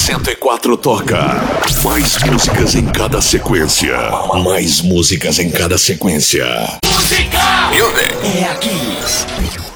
104 toca mais músicas em cada sequência. Mais músicas em cada sequência. Música! Music É aqui.